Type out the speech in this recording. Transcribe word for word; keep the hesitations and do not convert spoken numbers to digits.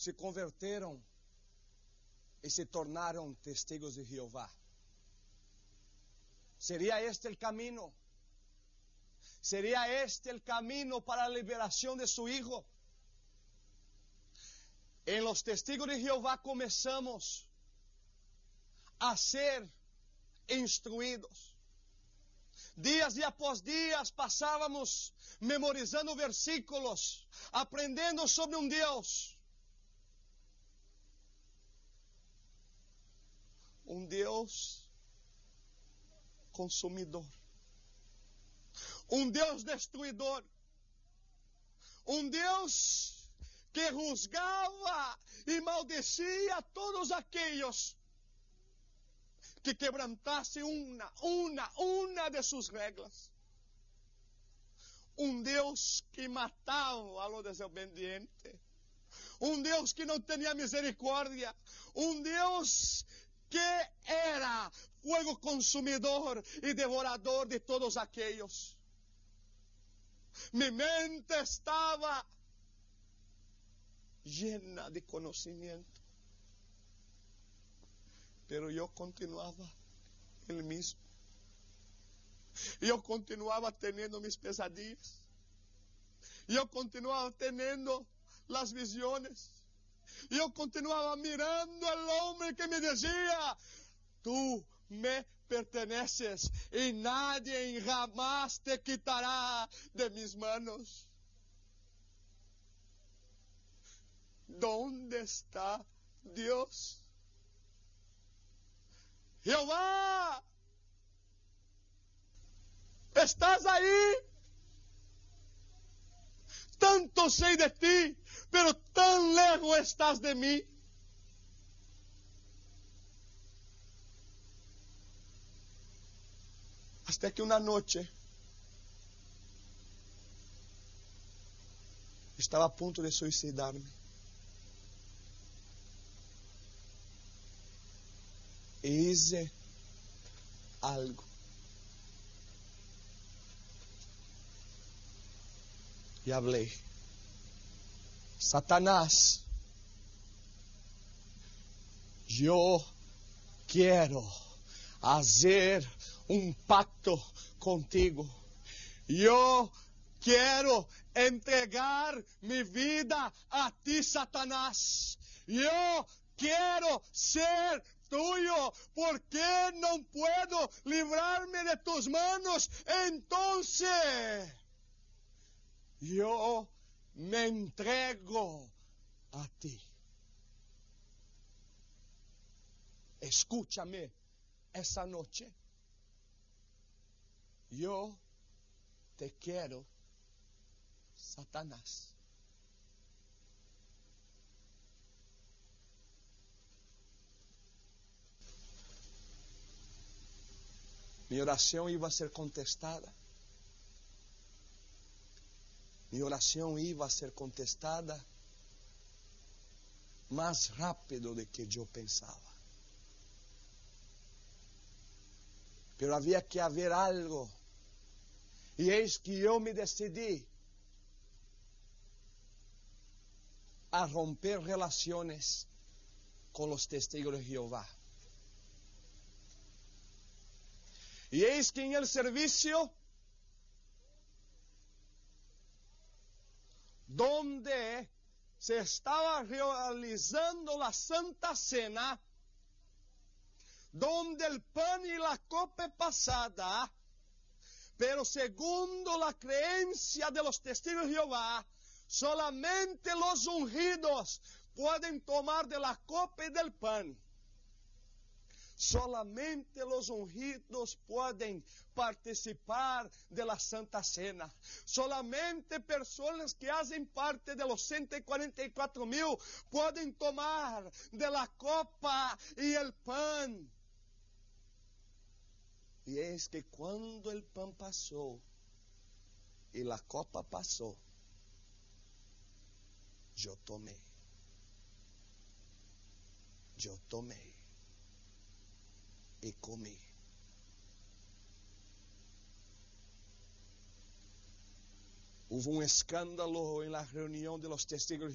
se converteram e se tornaram testigos de Jeová. ¿Sería este el camino? ¿Sería este el camino para la liberación de su hijo? En los testigos de Jehová comenzamos a ser instruídos. Días y após días pasábamos memorizando versículos, aprendendo sobre un Dios. Un Dios consumidor. Un Dios destruidor. Un Dios que juzgaba y maldecía a todos aquellos que quebrantase una, una, una de sus reglas. Un Dios que mataba a los desobedientes. Un Dios que no tenía misericordia. Un Dios que era fuego consumidor y devorador de todos aquellos. Mi mente estaba llena de conocimiento. Pero yo continuaba el mismo. Yo continuaba teniendo mis pesadillas. Yo continuaba teniendo las visiones. Yo continuaba mirando al hombre que me decía: tú me perteneces y nadie jamás te quitará de mis manos. ¿Dónde está Dios? Jehová, ¿estás ahí? Tanto sé de ti, pero tan lejos estás de mí. Hasta que una noche estaba a punto de suicidarme. E hice algo. Y hablé: Satanás, yo quiero hacer un pacto contigo. Yo quiero entregar mi vida a ti, Satanás. Yo quiero ser tuyo. ¿Por qué no puedo librarme de tus manos? Entonces yo me entrego a ti. Escúchame esa noche. Yo te quiero, Satanás. Mi oración iba a ser contestada. Mi oración iba a ser contestada más rápido de que yo pensaba. Pero había que haber algo. Y es que yo me decidí a romper relaciones con los testigos de Jehová. Y es que en el servicio donde se estaba realizando la Santa Cena, donde el pan y la copa pasada, pero segundo la creencia de los testigos de Jehová, solamente los ungidos pueden tomar de la copa y del pan. Solamente los ungidos pueden participar de la Santa Cena. Solamente personas que hacen parte de los ciento cuarenta y cuatro mil pueden tomar de la copa y el pan. Y es que cuando el pan pasó y la copa pasó, yo tomé. Yo tomé. Y comí. Hubo un escándalo en la reunión de los testigos